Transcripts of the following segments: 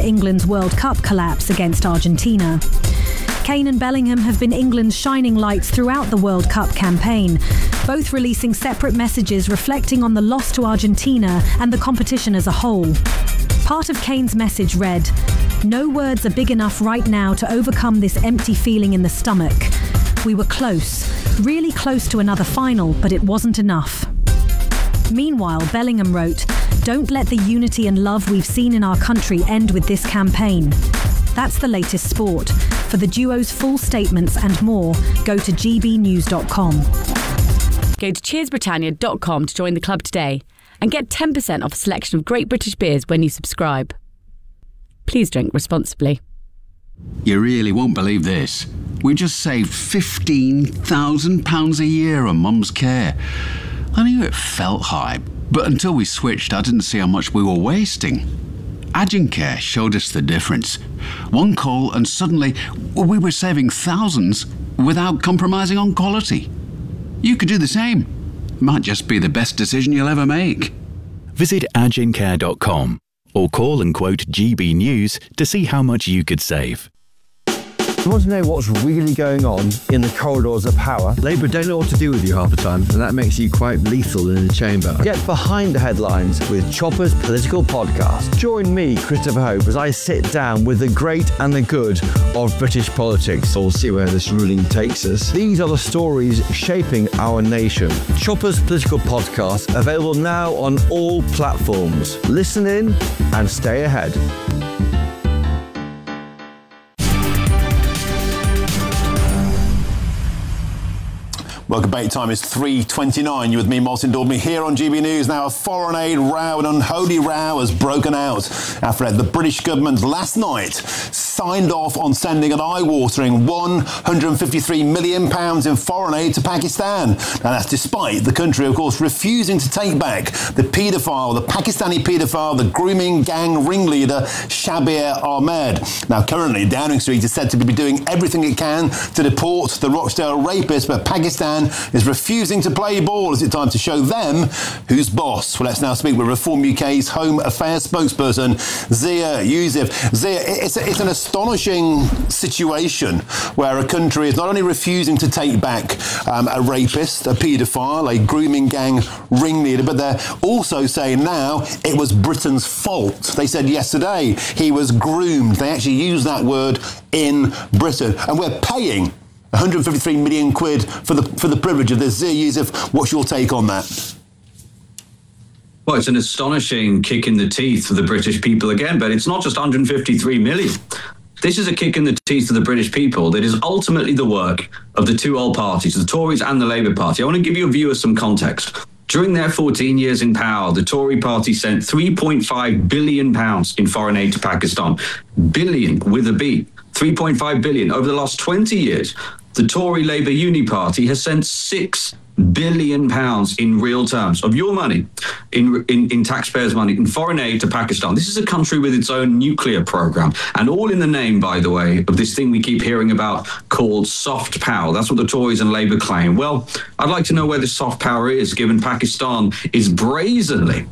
England's World Cup collapse against Argentina. Kane and Bellingham have been England's shining lights throughout the World Cup campaign, both releasing separate messages reflecting on the loss to Argentina and the competition as a whole. Part of Kane's message read, "No words are big enough right now to overcome this empty feeling in the stomach. We were close, really close to another final, but it wasn't enough." Meanwhile, Bellingham wrote, "Don't let the unity and love we've seen in our country end with this campaign." That's the latest sport. For the duo's full statements and more, go to gbnews.com. Go to cheersbritannia.com to join the club today and get 10% off a selection of great British beers when you subscribe. Please drink responsibly. You really won't believe this. We just saved £15,000 a year on Mum's care. I knew it felt high, but until we switched, I didn't see how much we were wasting. Agencare showed us the difference. One call and suddenly we were saving thousands without compromising on quality. You could do the same. Might just be the best decision you'll ever make. Visit agencare.com or call and quote GB News to see how much you could save. You want to know what's really going on in the corridors of power? Labour don't know what to do with you half the time, and that makes you quite lethal in the chamber. Get behind the headlines with Chopper's Political Podcast. Join me, Christopher Hope, as I sit down with the great and the good of British politics. We'll see where this ruling takes us. These are the stories shaping our nation. Chopper's Political Podcast, available now on all platforms. Listen in and stay ahead. Welcome back. Time is 3:29. You're with me, Martin Daubney, here on GB News. Now, a foreign aid row, an unholy row has broken out after the British government last night signed off on sending an eye-watering £153 million in foreign aid to Pakistan. Now, that's despite the country, of course, refusing to take back the Pakistani paedophile, the grooming gang ringleader, Shabir Ahmed. Now, currently, Downing Street is said to be doing everything it can to deport the Rochdale rapist, but Pakistan is refusing to play ball. Is it time to show them who's boss? Well, let's now speak with Reform UK's Home Affairs spokesperson, Zia Youssef. Zia, it's an astonishing situation where a country is not only refusing to take back a rapist, a paedophile, a grooming gang ringleader, but they're also saying now it was Britain's fault. They said yesterday he was groomed. They actually used that word in Britain. And we're paying 153 million quid for the privilege of this. Zia Youssef, what's your take on that? Well, it's an astonishing kick in the teeth for the British people again, but it's not just 153 million. This is a kick in the teeth of the British people that is ultimately the work of the two old parties, the Tories and the Labour Party. I want to give you a view of some context. During their 14 years in power, the Tory party sent £3.5 billion in foreign aid to Pakistan. Billion with a B. 3.5 billion. Over the last 20 years, the Tory Labour Uni Party has sent £6 billion in real terms of your money, in taxpayers' money, in foreign aid to Pakistan. This is a country with its own nuclear program, and all in the name, by the way, of this thing we keep hearing about called soft power. That's what the Tories and Labour claim. Well, I'd like to know where this soft power is, given Pakistan is brazenly,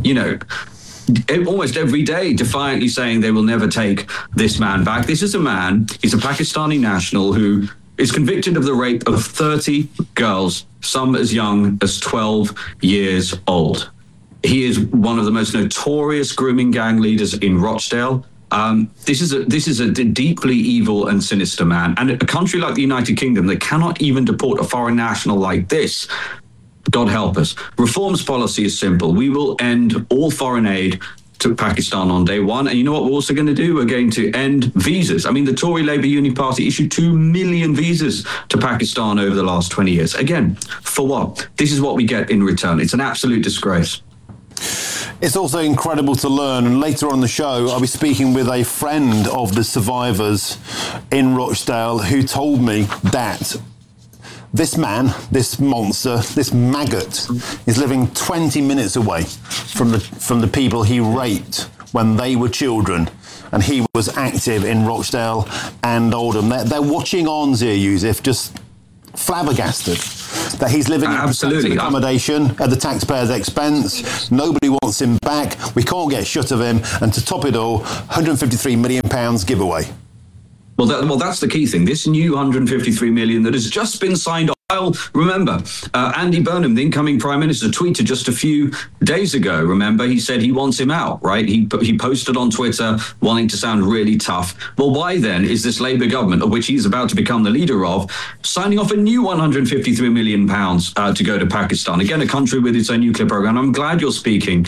almost every day defiantly saying they will never take this man back. This is a man, he's a Pakistani national who is convicted of the rape of 30 girls, some as young as 12 years old. He is one of the most notorious grooming gang leaders in Rochdale. This is a deeply evil and sinister man. And a country like the United Kingdom that cannot even deport a foreign national like this, God help us. Reform's policy is simple. We will end all foreign aid to Pakistan on day one. And you know what we're also going to do? We're going to end visas. I mean, the Tory Labour Uni Party issued 2 million visas to Pakistan over the last 20 years. Again, for what? This is what we get in return. It's an absolute disgrace. It's also incredible to learn, and later on the show, I'll be speaking with a friend of the survivors in Rochdale who told me that this man, this monster, this maggot, is living 20 minutes away from the people he raped when they were children, and he was active in Rochdale and Oldham. They're watching on, Zia Youssef, just flabbergasted. that he's living in Absolutely. accommodation at the taxpayers' expense. Nobody wants him back. We can't get shut of him. And to top it all, £153 million giveaway. Well, that's the key thing. This new 153 million that has just been signed off. Well, remember, Andy Burnham, the incoming Prime Minister, tweeted just a few days ago. Remember, he said he wants him out, right? He posted on Twitter wanting to sound really tough. Well, why then is this Labour government, of which he's about to become the leader of, signing off a new £153 million to go to Pakistan? Again, a country with its own nuclear program. I'm glad you're speaking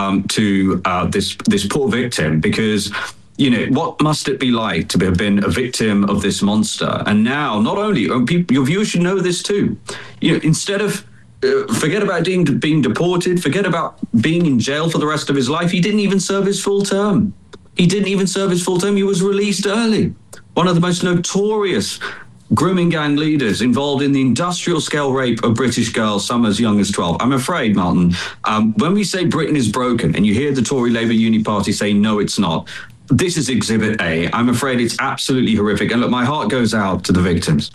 to this poor victim, because you know, what must it be like to have been a victim of this monster? And now, not only, your viewers should know this too. You know, instead of, forget about being deported, forget about being in jail for the rest of his life, he didn't even serve his full term. He was released early. One of the most notorious grooming gang leaders involved in the industrial scale rape of British girls, some as young as 12. I'm afraid, Martin, when we say Britain is broken, and you hear the Tory Labour Uni Party say, no, it's not, this is Exhibit A. I'm afraid it's absolutely horrific. And look, my heart goes out to the victims.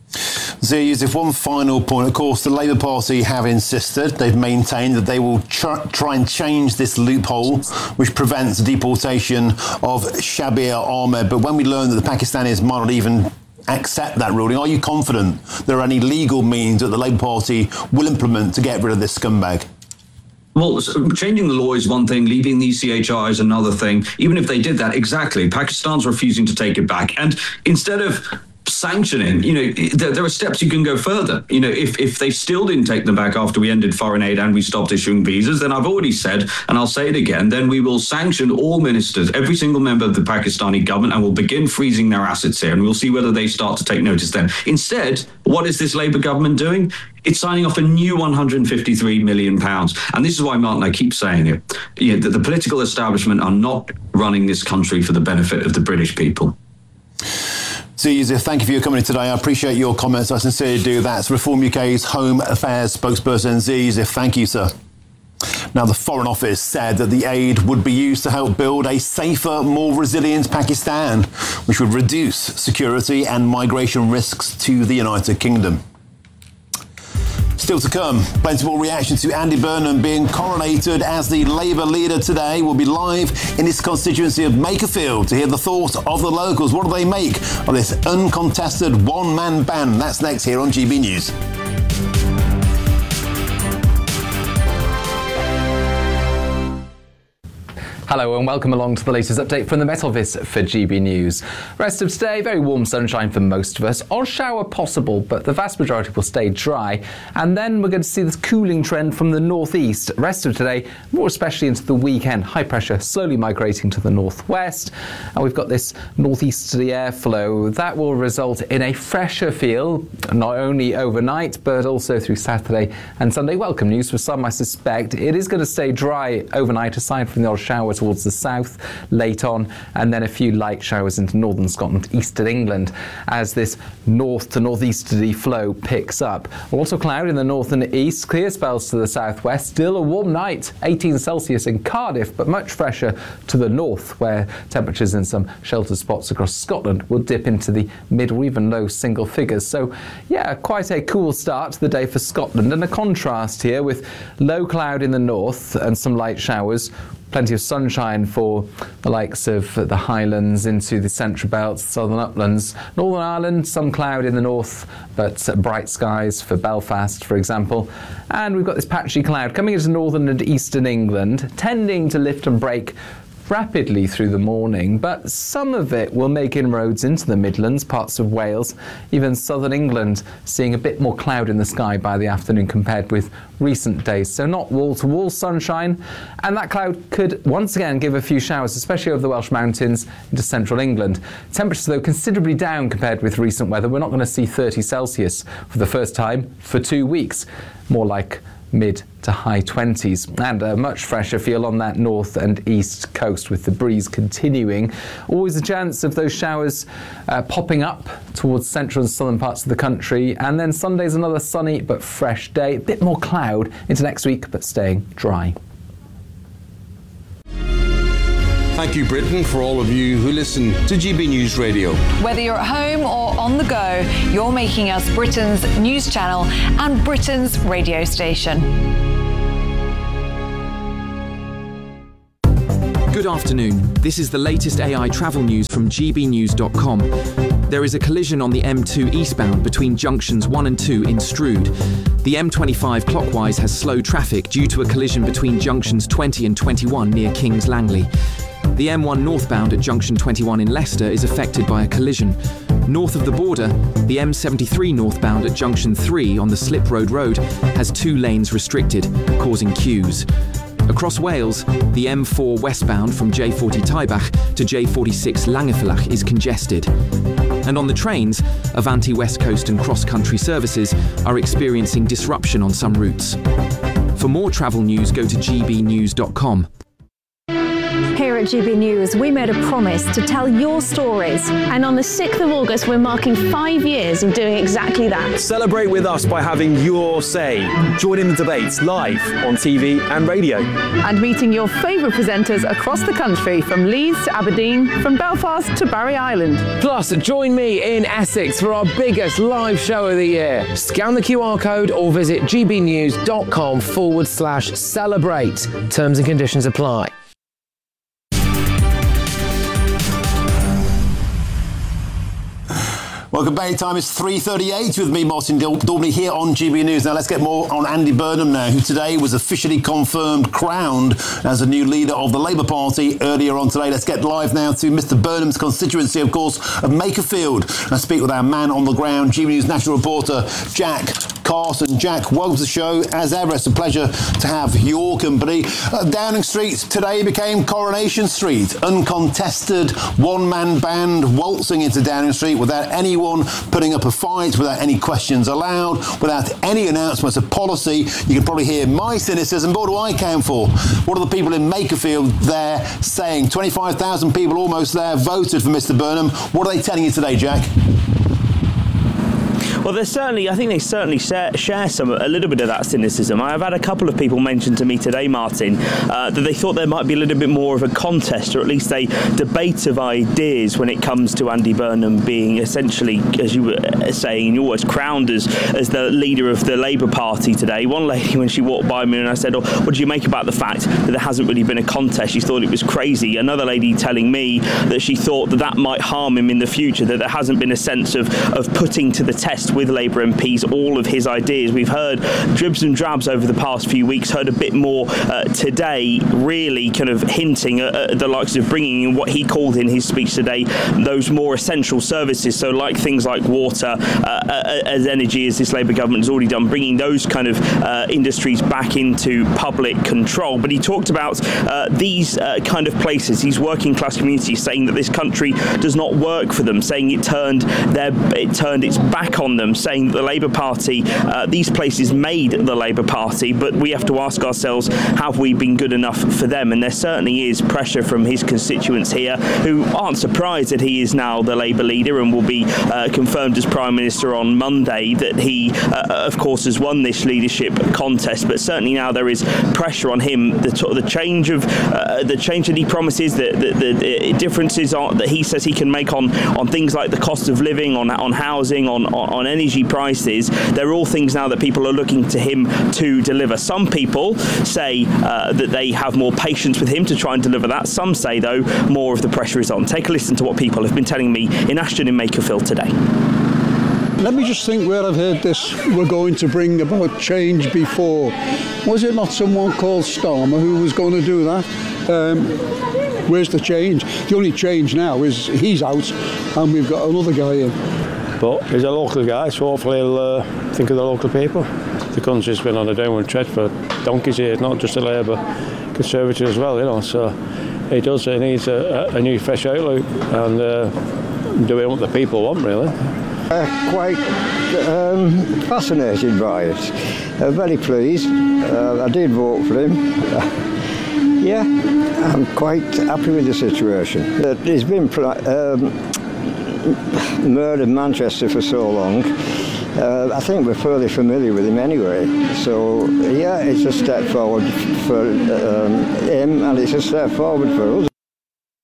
Zia Yousaf, one final point. Of course, the Labour Party have insisted, they've maintained that they will try and change this loophole which prevents the deportation of Shabir Ahmed. But when we learn that the Pakistanis might not even accept that ruling, are you confident there are any legal means that the Labour Party will implement to get rid of this scumbag? Well, changing the law is one thing, leaving the ECHR is another thing. Even if they did that, exactly, Pakistan's refusing to take it back. And instead of sanctioning, you know, there are steps you can go further. You know, if they still didn't take them back after we ended foreign aid and we stopped issuing visas, then I've already said, and I'll say it again, then we will sanction all ministers, every single member of the Pakistani government, and we'll begin freezing their assets here, and we'll see whether they start to take notice then. Instead, what is this Labour government doing? It's signing off a new £153 million. And this is why, Martin, I keep saying it, you know, that the political establishment are not running this country for the benefit of the British people. Zia Yousaf, thank you for your company today. I appreciate your comments. I sincerely do. That's Reform UK's Home Affairs spokesperson, Zia Yousaf. Thank you, sir. Now, the Foreign Office said that the aid would be used to help build a safer, more resilient Pakistan, which would reduce security and migration risks to the United Kingdom. Still to come, plenty more reaction to Andy Burnham being coronated as the Labour leader today. We'll be live in his constituency of Makerfield to hear the thoughts of the locals. What do they make of this uncontested one-man band? That's next here on GB News. Hello and welcome along to the latest update from the Met Office for GB News. Rest of today, very warm sunshine for most of us. Odd shower possible, but the vast majority will stay dry. And then we're going to see this cooling trend from the northeast. Rest of today, more especially into the weekend, high pressure slowly migrating to the northwest. And we've got this northeasterly airflow that will result in a fresher feel, not only overnight, but also through Saturday and Sunday. Welcome news for some, I suspect. It is going to stay dry overnight, aside from the odd shower towards the south late on, and then a few light showers into northern Scotland, eastern England, as this north to northeasterly flow picks up. Also cloud in the north and east, clear spells to the southwest, still a warm night, 18 Celsius in Cardiff, but much fresher to the north, where temperatures in some sheltered spots across Scotland will dip into the mid or even low single figures. So yeah, quite a cool start to the day for Scotland, and a contrast here with low cloud in the north and some light showers. Plenty of sunshine for the likes of the Highlands into the Central Belt, Southern Uplands. Northern Ireland, some cloud in the north, but bright skies for Belfast, for example. And we've got this patchy cloud coming into northern and eastern England, tending to lift and break rapidly through the morning, but some of it will make inroads into the Midlands, parts of Wales, even southern England, seeing a bit more cloud in the sky by the afternoon compared with recent days. So not wall-to-wall sunshine, and that cloud could once again give a few showers, especially over the Welsh mountains into central England. Temperatures, though, considerably down compared with recent weather. We're not going to see 30 Celsius for the first time for 2 weeks, more like mid to high 20s, and a much fresher feel on that north and east coast with the breeze continuing. Always a chance of those showers popping up towards central and southern parts of the country, and then Sunday's another sunny but fresh day, a bit more cloud into next week but staying dry. Thank you, Britain, for all of you who listen to GB News Radio. Whether you're at home or on the go, you're making us Britain's news channel and Britain's radio station. Good afternoon. This is the latest AI travel news from gbnews.com. There is a collision on the M2 eastbound between junctions 1 and 2 in Strood. The M25 clockwise has slow traffic due to a collision between junctions 20 and 21 near Kings Langley. The M1 northbound at junction 21 in Leicester is affected by a collision. North of the border, the M73 northbound at junction 3 on the Slip Road Road has 2 lanes restricted, causing queues. Across Wales, the M4 westbound from J40 Taibach to J46 Llangefferlach is congested. And on the trains, Avanti West Coast and cross-country services are experiencing disruption on some routes. For more travel news, go to gbnews.com. Here at GB News, we made a promise to tell your stories. And on the 6th of August, we're marking 5 years of doing exactly that. Celebrate with us by having your say. Join in the debates live on TV and radio. And meeting your favourite presenters across the country, from Leeds to Aberdeen, from Belfast to Barry Island. Plus, join me in Essex for our biggest live show of the year. Scan the QR code or visit gbnews.com/celebrate. Terms and conditions apply. Welcome back. Time is 3:38 with me, Martin Daubney, here on GB News. Now let's get more on Andy Burnham now, who today was officially crowned as the new leader of the Labour Party earlier on today. Let's get live now to Mr Burnham's constituency, of course, of Makerfield. And I speak with our man on the ground, GB News national reporter, Jack Carson. Jack, welcome to the show. As ever, it's a pleasure to have your company. Downing Street today became Coronation Street. Uncontested one-man band waltzing into Downing Street without anyone putting up a fight, without any questions allowed, without any announcements of policy. You can probably hear my cynicism, but what do I count for? What are the people in Makerfield there saying? 25,000 people almost there voted for Mr Burnham. What are they telling you today, Jack? Well, I think they certainly share a little bit of that cynicism. I've had a couple of people mention to me today, Martin, that they thought there might be a little bit more of a contest, or at least a debate of ideas when it comes to Andy Burnham being essentially, as you were saying in your words, crowned as the leader of the Labour Party today. One lady, when she walked by me and I said, what do you make about the fact that there hasn't really been a contest? She thought it was crazy. Another lady telling me that she thought that might harm him in the future, that there hasn't been a sense of putting to the test with Labour MPs all of his ideas. We've heard dribs and drabs over the past few weeks, heard a bit more today, really kind of hinting at the likes of bringing in what he called in his speech today, those more essential services, so like things like water, as energy, as this Labour government has already done, bringing those kind of industries back into public control. But he talked about these kind of places, these working class communities, saying that this country does not work for them, saying it turned its back on them, saying that the Labour Party, these places made the Labour Party, but we have to ask ourselves, have we been good enough for them? And there certainly is pressure from his constituents here, who aren't surprised that he is now the Labour leader and will be confirmed as Prime Minister on Monday, that he, of course, has won this leadership contest. But certainly now there is pressure on him. The change that he promises, the differences that he says he can make on things like the cost of living, on housing, on energy prices, they're all things now that people are looking to him to deliver. Some people say that they have more patience with him to try and deliver that. Some say, though, more of the pressure is on. Take a listen to what people have been telling me in Ashton in Makerfield today. Let me just think where I've heard this we're going to bring about change before. Was it not someone called Starmer who was going to do that? Where's the change? The only change now is he's out and we've got another guy in. But he's a local guy, so hopefully he'll think of the local people. The country's been on a downward trend for donkeys here, not just a Labour Conservative as well, so he needs a new fresh outlook and doing what the people want, really. Quite fascinated by it. Very pleased. I did vote for him. Yeah, I'm quite happy with the situation. He's been murdered Manchester for so long. I think we're fairly familiar with him anyway. So, yeah, it's a step forward for him and it's a step forward for us.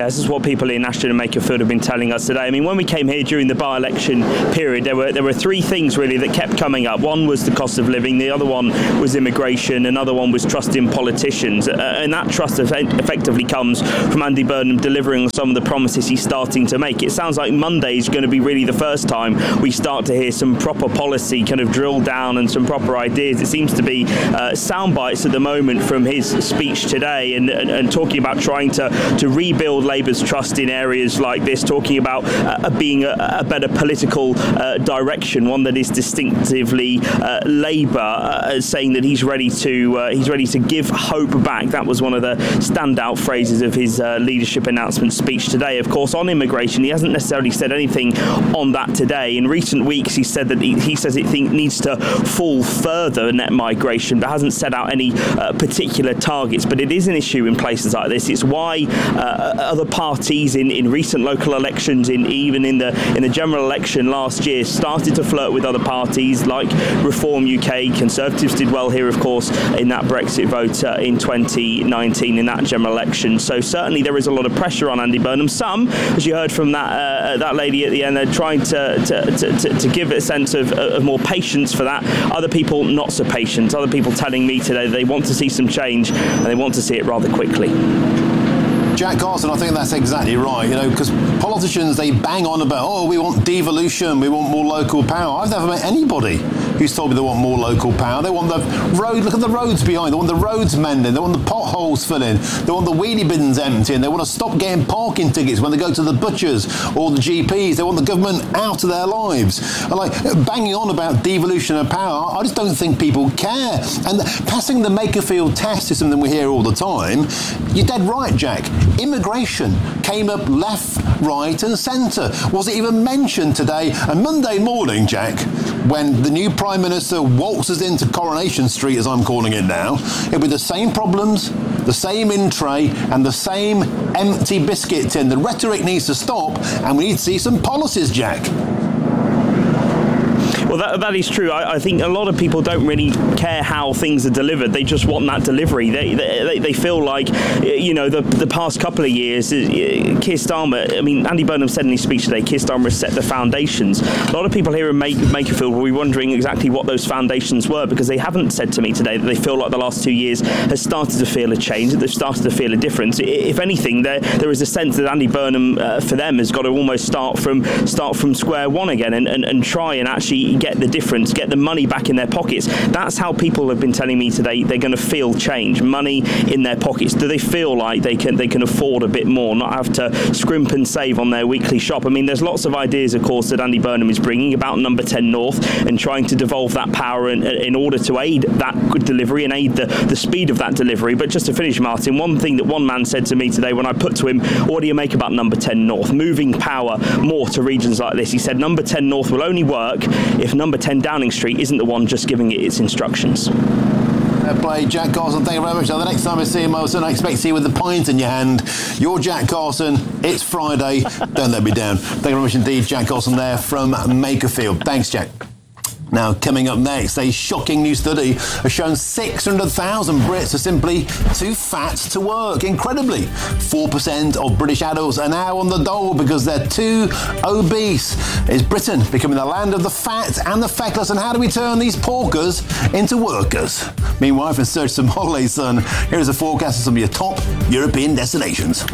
Yeah, this is what people in Ashton and Makerfield have been telling us today. I mean, when we came here during the by-election period, there were three things really that kept coming up. One was the cost of living, the other one was immigration, another one was trust in politicians. And that trust effectively comes from Andy Burnham delivering on some of the promises he's starting to make. It sounds like Monday is going to be really the first time we start to hear some proper policy kind of drilled down and some proper ideas. It seems to be sound bites at the moment from his speech today and talking about trying to rebuild Labour's trust in areas like this, talking about being a better political direction, one that is distinctively Labour, saying that he's ready to give hope back. That was one of the standout phrases of his leadership announcement speech today. Of course, on immigration, he hasn't necessarily said anything on that today. In recent weeks, he said that he says it needs to fall further, net migration, but hasn't set out any particular targets. But it is an issue in places like this. It's why other parties in recent local elections, even in the general election last year, started to flirt with other parties like Reform UK. Conservatives did well here, of course, in that Brexit vote in 2019 in that general election. So certainly there is a lot of pressure on Andy Burnham. Some, as you heard from that lady at the end, they're trying to give a sense of more patience for that. Other people not so patient. Other people telling me today they want to see some change and they want to see it rather quickly. Jack Carson, I think that's exactly right, because politicians, they bang on about, we want devolution, we want more local power. I've never met anybody who's told me they want more local power. They want the road, look at the roads behind, they want the roads mending, they want the potholes filling, they want the wheelie bins emptying, they want to stop getting parking tickets when they go to the butchers or the GPs, they want the government out of their lives. And banging on about devolution of power, I just don't think people care. And passing the Makerfield test is something we hear all the time. You're dead right, Jack. Immigration came up left, right and centre. Was it even mentioned today? And Monday morning, Jack, when the new Prime Minister waltzes into Coronation Street, as I'm calling it now, it'll be the same problems, the same in tray and the same empty biscuit tin. The rhetoric needs to stop and we need to see some policies, Jack. Well, that is true. I think a lot of people don't really care how things are delivered. They just want that delivery. They feel like, the past couple of years, Keir Starmer, Andy Burnham said in his speech today, Keir Starmer has set the foundations. A lot of people here in Makerfield will be wondering exactly what those foundations were, because they haven't said to me today that they feel like the last 2 years has started to feel a change, that they've started to feel a difference. If anything, there is a sense that Andy Burnham, for them, has got to almost start from square one again and try and actually get the difference, get the money back in their pockets. That's how people have been telling me today they're going to feel change, money in their pockets. Do they feel like they can afford a bit more, not have to scrimp and save on their weekly shop? There's lots of ideas, of course, that Andy Burnham is bringing about Number 10 North and trying to devolve that power in order to aid that good delivery and aid the speed of that delivery. But just to finish, Martin, one thing that one man said to me today when I put to him, what do you make about Number 10 North? Moving power more to regions like this. He said Number 10 North will only work if Number 10 Downing Street isn't the one just giving it its instructions. Play Jack Carson, thank you very much. Now, the next time I see him, I expect to see you with the pint in your hand. You're Jack Carson. It's Friday. Don't let me down. Thank you very much indeed, Jack Carson there from Makerfield. Thanks, Jack. Now, coming up next, a shocking new study has shown 600,000 Brits are simply too fat to work. Incredibly, 4% of British adults are now on the dole because they're too obese. Is Britain becoming the land of the fat and the feckless? And how do we turn these porkers into workers? Meanwhile, for search some holiday sun, here is a forecast of some of your top European destinations.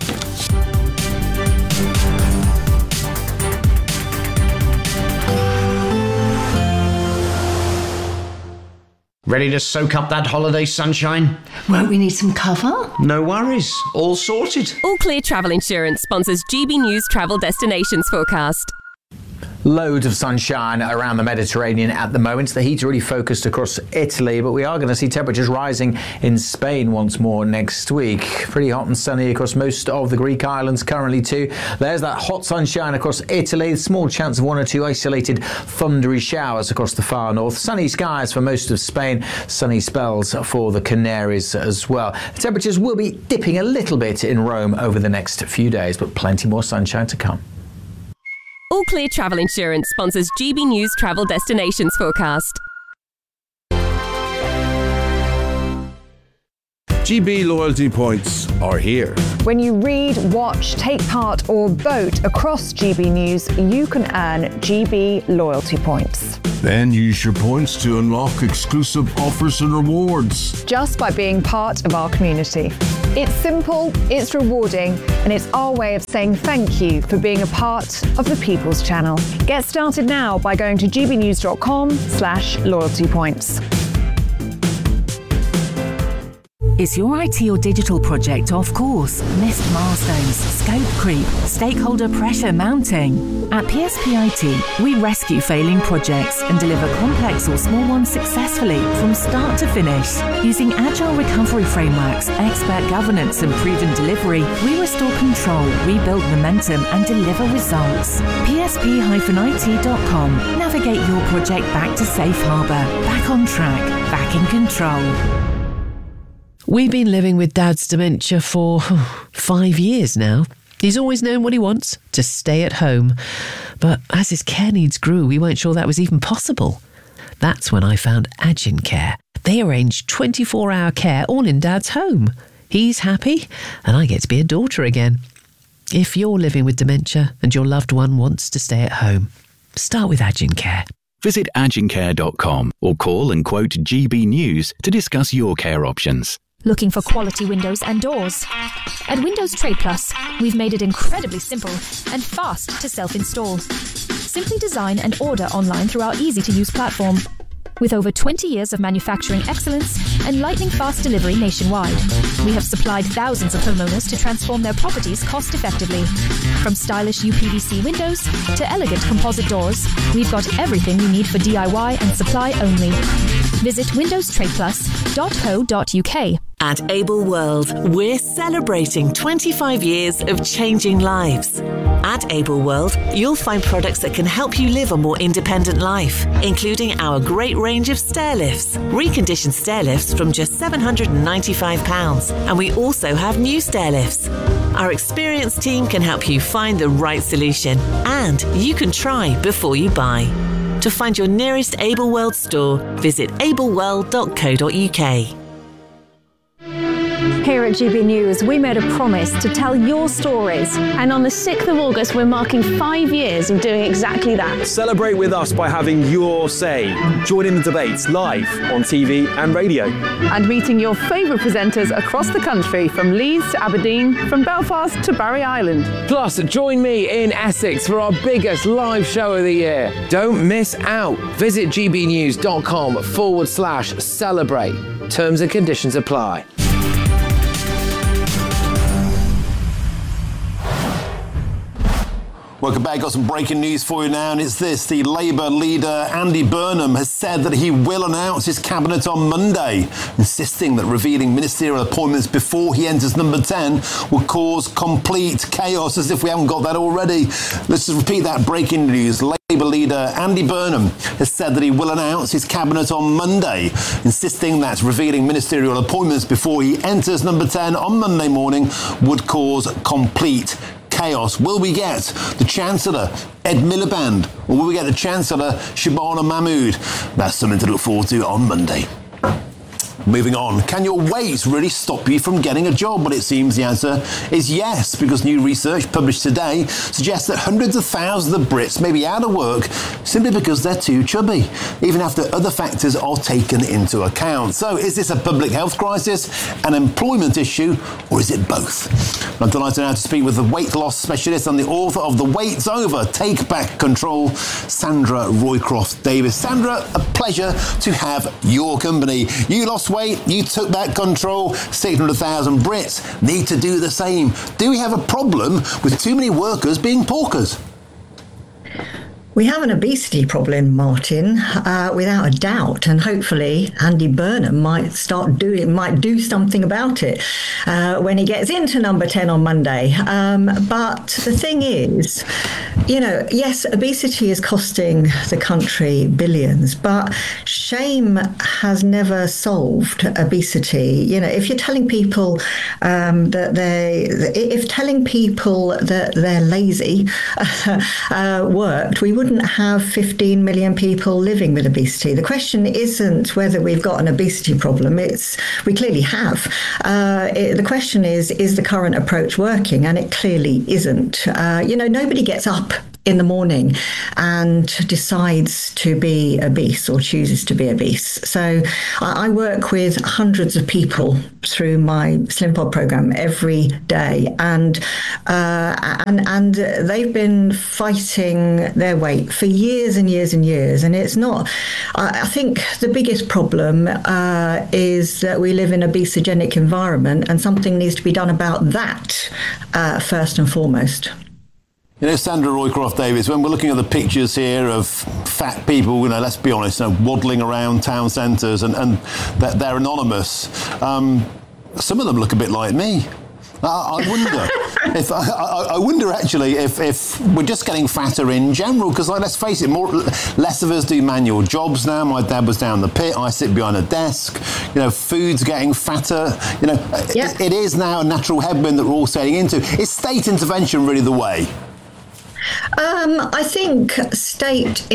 Ready to soak up that holiday sunshine? Won't we need some cover? No worries. All sorted. All Clear Travel Insurance sponsors GB News Travel Destinations Forecast. Loads of sunshine around the Mediterranean at the moment. The heat's really focused across Italy, but we are going to see temperatures rising in Spain once more next week. Pretty hot and sunny across most of the Greek islands currently too. There's that hot sunshine across Italy. Small chance of one or two isolated thundery showers across the far north. Sunny skies for most of Spain. Sunny spells for the Canaries as well. The temperatures will be dipping a little bit in Rome over the next few days, but plenty more sunshine to come. All Clear Travel Insurance sponsors GB News Travel Destinations Forecast. GB loyalty points are here. When you read, watch, take part or vote across GB News, you can earn GB loyalty points. Then use your points to unlock exclusive offers and rewards. Just by being part of our community. It's simple, it's rewarding, and it's our way of saying thank you for being a part of the People's Channel. Get started now by going to gbnews.com/loyalty points. Is your IT or digital project off course? Missed milestones, scope creep, stakeholder pressure mounting? At PSP IT, we rescue failing projects and deliver complex or small ones successfully from start to finish. Using agile recovery frameworks, expert governance and proven delivery, we restore control, rebuild momentum and deliver results. PSP-IT.com. Navigate your project back to safe harbour, back on track, back in control. We've been living with Dad's dementia for 5 years now. He's always known what he wants, to stay at home. But as his care needs grew, we weren't sure that was even possible. That's when I found Agin Care. They arrange 24-hour care all in Dad's home. He's happy, and I get to be a daughter again. If you're living with dementia and your loved one wants to stay at home, start with Agin Care. Visit agincare.com or call and quote GB News to discuss your care options. Looking for quality windows and doors? At Windows Trade Plus, we've made it incredibly simple and fast to self-install. Simply design and order online through our easy-to-use platform. With over 20 years of manufacturing excellence and lightning-fast delivery nationwide, we have supplied thousands of homeowners to transform their properties cost-effectively. From stylish UPVC windows to elegant composite doors, we've got everything you need for DIY and supply only. Visit windowstradeplus.co.uk. At Able World, we're celebrating 25 years of changing lives. At Able World, you'll find products that can help you live a more independent life, including our great range of stair lifts, reconditioned stair lifts from just £795, and we also have new stair lifts. Our experienced team can help you find the right solution, and you can try before you buy. To find your nearest Able World store, visit ableworld.co.uk. Here at GB News, we made a promise to tell your stories. And on the 6th of August, we're marking 5 years of doing exactly that. Celebrate with us by having your say. Join in the debates live on TV and radio. And meeting your favourite presenters across the country, from Leeds to Aberdeen, from Belfast to Barry Island. Plus, join me in Essex for our biggest live show of the year. Don't miss out. Visit gbnews.com/celebrate. Terms and conditions apply. Welcome back. Got some breaking news for you now, and it's this. The Labour leader, Andy Burnham, has said that he will announce his cabinet on Monday, insisting that revealing ministerial appointments before he enters number 10 will cause complete chaos, as if we haven't got that already. Let's just repeat that breaking news. Labour leader Andy Burnham has said that he will announce his cabinet on Monday, insisting that revealing ministerial appointments before he enters number 10 on Monday morning would cause complete chaos. Will we get the Chancellor, Ed Miliband, or will we get the Chancellor, Shabana Mahmood? That's something to look forward to on Monday. Moving on, can your weight really stop you from getting a job? Well, it seems the answer is yes, because new research published today suggests that hundreds of thousands of Brits may be out of work simply because they're too chubby, even after other factors are taken into account. So is this a public health crisis, an employment issue, or is it both? I'm delighted now to speak with the weight loss specialist and the author of The Wait's Over, Take Back Control, Sandra Roycroft Davis. Sandra, a pleasure to have your company. You lost weight, you took back control. 600,000 Brits need to do the same. Do we have a problem with too many workers being porkers? We have an obesity problem, Martin, without a doubt, and hopefully Andy Burnham might do something about it when he gets into number 10 on Monday. But the thing is, yes, obesity is costing the country billions, but shame has never solved obesity. If you're telling people that they're lazy worked, we wouldn't wouldn't have 15 million people living with obesity. The question isn't whether we've got an obesity problem. We clearly have. The question is the current approach working? And it clearly isn't. Nobody gets up in the morning and decides to be obese or chooses to be obese. So I work with hundreds of people through my SlimPod program every day, and they've been fighting their weight for years and years and years. And it's not. I think the biggest problem is that we live in an obesogenic environment, and something needs to be done about that first and foremost. Sandra Roycroft-Davies, when we're looking at the pictures here of fat people, let's be honest, waddling around town centres and they're anonymous, some of them look a bit like me. I wonder I wonder actually if we're just getting fatter in general, because let's face it, less of us do manual jobs now. My dad was down the pit, I sit behind a desk. Food's getting fatter. It is now a natural headwind that we're all sailing into. Is state intervention really the way? I think state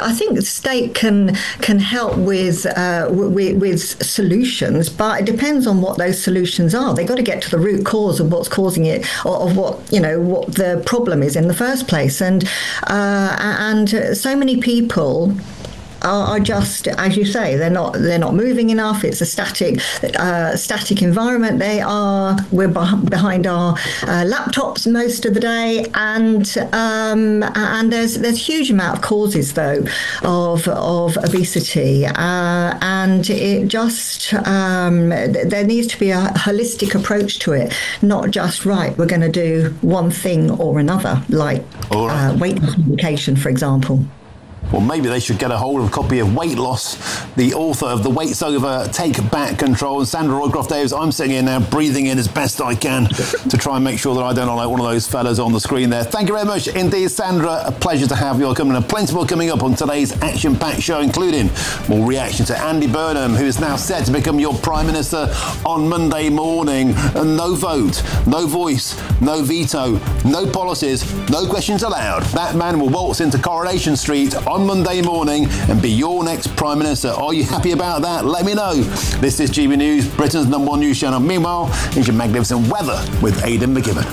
can help with solutions, but it depends on what those solutions are. They've got to get to the root cause of what's causing it, or of what the problem is in the first place. And so many people are just, as you say, they're not moving enough. It's a static environment. We're behind our laptops most of the day, and there's a huge amount of causes though of obesity, and it just there needs to be a holistic approach to it, not just we're going to do one thing or another, like weight loss medication, for example. Well, maybe they should get a hold of a copy of Weight Loss, the author of The Weight's Over, Take Back Control. And Sandra Roycroft-Davies, I'm sitting here now breathing in as best I can to try and make sure that I don't look like one of those fellas on the screen there. Thank you very much indeed, Sandra. A pleasure to have you all coming. And plenty more coming up on today's action-packed show, including more reaction to Andy Burnham, who is now set to become your Prime Minister on Monday morning. And no vote, no voice, no veto, no policies, no questions allowed. That man will waltz into Coronation Street on Monday morning and be your next Prime Minister. Are you happy about that? Let me know. This is GB News, Britain's #1 news channel. Meanwhile, here's your magnificent weather with Aidan McGibbon.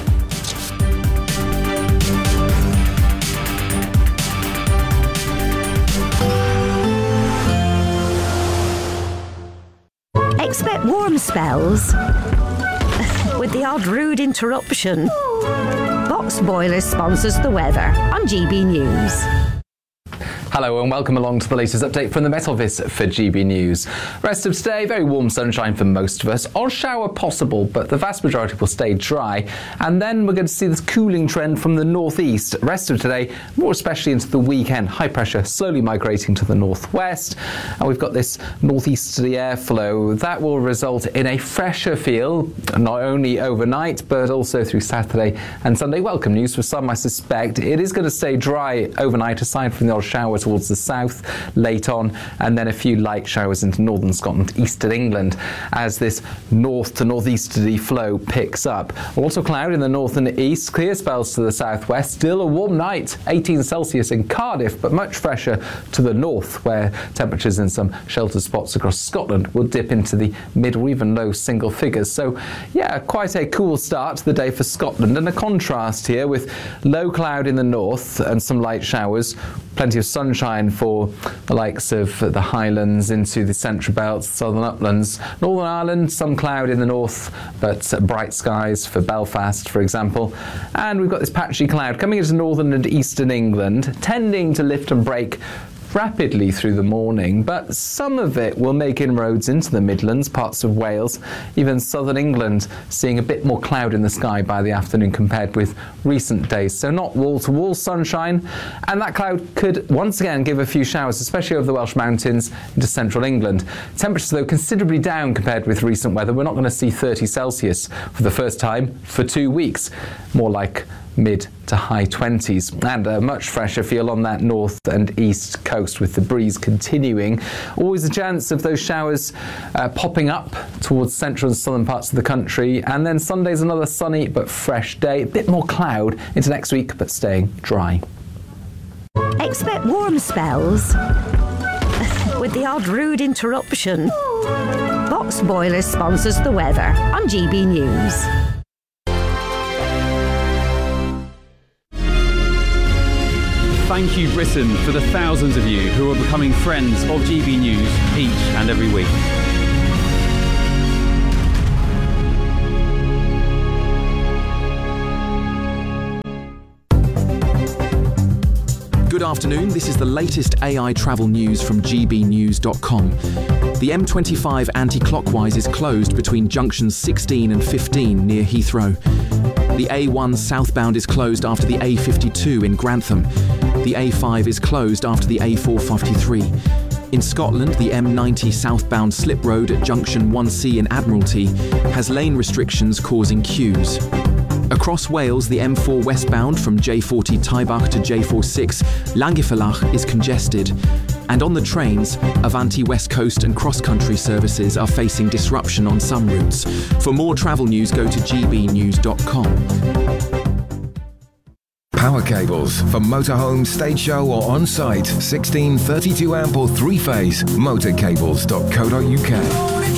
Expect warm spells with the odd rude interruption. Box Boilers sponsors the weather on GB News. Hello and welcome along to the latest update from the Met Office for GB News. Rest of today, very warm sunshine for most of us. Odd shower possible, but the vast majority will stay dry. And then we're going to see this cooling trend from the northeast. Rest of today, more especially into the weekend. High pressure slowly migrating to the northwest. And we've got this northeasterly airflow that will result in a fresher feel, not only overnight, but also through Saturday and Sunday. Welcome news for some, I suspect. It is going to stay dry overnight, aside from the odd shower towards the south late on, and then a few light showers into northern Scotland, eastern England, as this north to northeasterly flow picks up. Also cloud in the north and east, clear spells to the southwest, still a warm night, 18 Celsius in Cardiff, but much fresher to the north, where temperatures in some sheltered spots across Scotland will dip into the mid or even low single figures. So yeah, quite a cool start to the day for Scotland, and a contrast here with low cloud in the north and some light showers, plenty of sunshine for the likes of the Highlands into the Central Belt, Southern Uplands. Northern Ireland, some cloud in the north, but bright skies for Belfast, for example. And we've got this patchy cloud coming into northern and eastern England, tending to lift and break rapidly through the morning, but some of it will make inroads into the Midlands, parts of Wales, even southern England, seeing a bit more cloud in the sky by the afternoon compared with recent days. So not wall-to-wall sunshine, and that cloud could once again give a few showers, especially over the Welsh mountains into central England. Temperatures, though, considerably down compared with recent weather. We're not going to see 30 Celsius for the first time for 2 weeks, more like mid to high 20s, and a much fresher feel on that north and east coast with the breeze continuing. Always a chance of those showers popping up towards central and southern parts of the country, and then Sunday's another sunny but fresh day, a bit more cloud into next week but staying dry. Expect warm spells with the odd rude interruption. Box Boilers sponsors the weather on GB News. Thank you, Britain, for the thousands of you who are becoming friends of GB News each and every week. Good afternoon, this is the latest AI travel news from gbnews.com. The M25 anti-clockwise is closed between junctions 16 and 15 near Heathrow. The A1 southbound is closed after the A52 in Grantham. The A5 is closed after the A453. In Scotland, the M90 southbound slip road at junction 1C in Admiralty has lane restrictions causing queues. Across Wales, the M4 westbound from J40 Taibach to J46 Llangefferlach is congested. And on the trains, Avanti West Coast and cross-country services are facing disruption on some routes. For more travel news, go to gbnews.com. Power cables for motorhome, stage show or on-site. 16, 32 amp or 3-phase. Motorcables.co.uk.